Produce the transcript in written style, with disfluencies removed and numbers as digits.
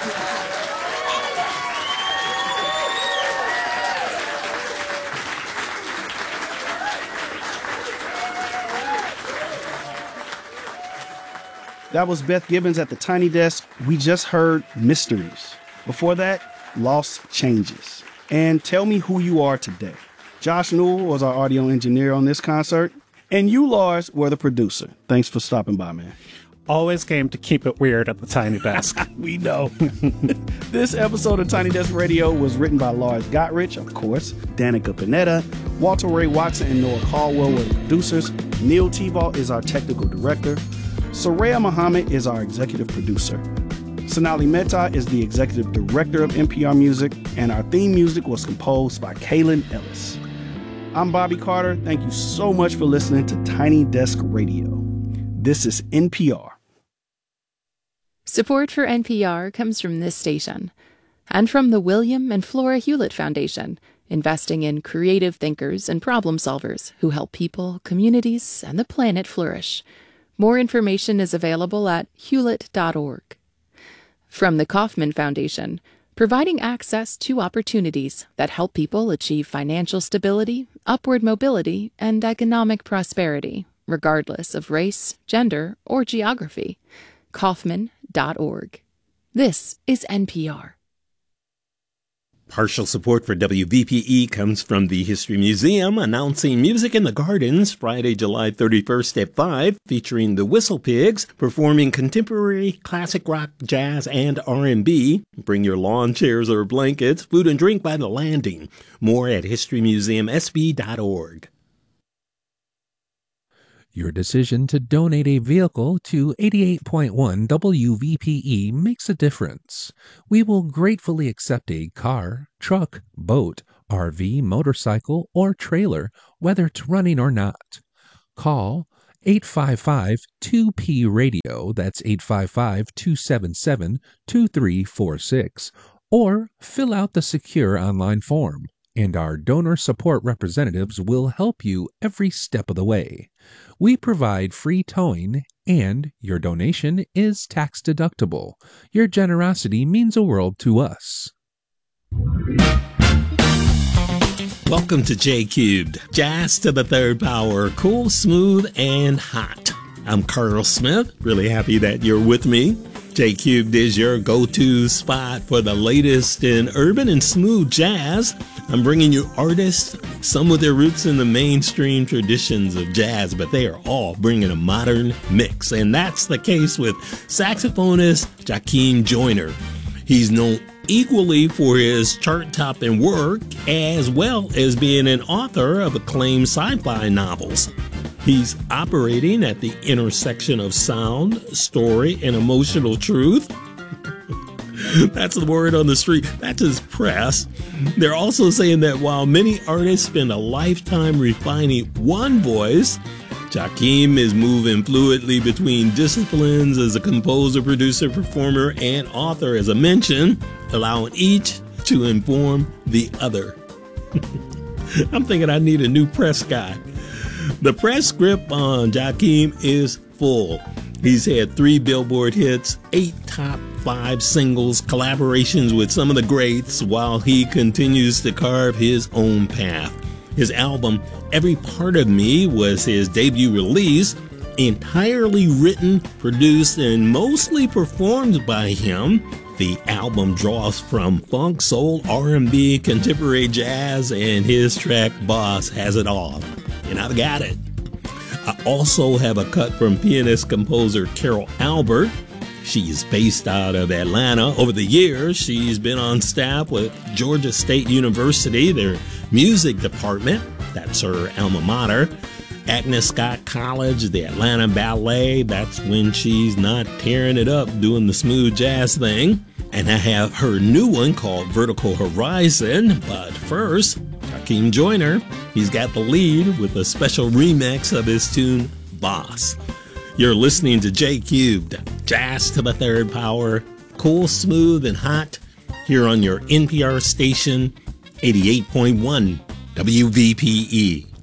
That was Beth Gibbons at the Tiny Desk. We just heard Mysteries. Before that, Lost Changes. And Tell Me Who You Are Today. Josh Newell was our audio engineer on this concert. And you, Lars, were the producer. Thanks for stopping by, man. Always came to keep it weird at the Tiny Desk. We know. This episode of Tiny Desk Radio was written by Lars Gotrich, of course, Danica Panetta, Walter Ray Watson, and Noah Caldwell were the producers. Neil Tebow is our technical director. Soraya Muhammad is our executive producer. Sonali Mehta is the executive director of NPR Music, and our theme music was composed by Kaylin Ellis. I'm Bobby Carter. Thank you so much for listening to Tiny Desk Radio. This is NPR. Support for NPR comes from this station and from the William and Flora Hewlett Foundation, investing in creative thinkers and problem solvers who help people, communities, and the planet flourish. More information is available at hewlett.org. From the Kauffman Foundation, providing access to opportunities that help people achieve financial stability, upward mobility, and economic prosperity, regardless of race, gender, or geography. Kauffman.org. This is NPR. Partial support for WVPE comes from the History Museum, announcing Music in the Gardens Friday, July 31st at 5, featuring the Whistle Pigs, performing contemporary, classic rock, jazz, and R&B. Bring your lawn chairs or blankets, food and drink by the landing. More at historymuseumsb.org. Your decision to donate a vehicle to 88.1 WVPE makes a difference. We will gratefully accept a car, truck, boat, RV, motorcycle, or trailer, whether it's running or not. Call 855-2P-RADIO, that's 855-277-2346, or fill out the secure online form, and our donor support representatives will help you every step of the way. We provide free towing, and your donation is tax deductible. Your generosity means a world to us. Welcome to J Cubed, jazz to the third power, cool, smooth, and hot. I'm Carl Smith, really happy that you're with me. J Cubed is your go-to spot for the latest in urban and smooth jazz. I'm bringing you artists, some with their roots in the mainstream traditions of jazz, but they are all bringing a modern mix. And that's the case with saxophonist Jakeem Joyner. He's known equally for his chart-topping work, as well as being an author of acclaimed sci-fi novels. He's operating at the intersection of sound, story, and emotional truth. That's the word on the street. That's his press. They're also saying that while many artists spend a lifetime refining one voice, Jakeem is moving fluidly between disciplines as a composer, producer, performer, and author, as I mentioned, allowing each to inform the other. I'm thinking I need a new press guy. The press script on Jakeem is full. He's had 3 Billboard hits, 8 top 5 singles, collaborations with some of the greats, while he continues to carve his own path. His album, Every Part of Me, was his debut release, entirely written, produced, and mostly performed by him. The album draws from funk, soul, R&B, contemporary jazz, and his track Boss has it all. And I've got it. I also have a cut from pianist-composer Carol Albert. She's based out of Atlanta. Over the years, she's been on staff with Georgia State University, their music department. That's her alma mater. Agnes Scott College, the Atlanta Ballet. That's when she's not tearing it up doing the smooth jazz thing. And I have her new one called Vertical Horizon. But first, Jakeem Joyner. He's got the lead with a special remix of his tune, Boss. You're listening to J Cubed, jazz to the third power, cool, smooth, and hot, here on your NPR station, 88.1 WVPE.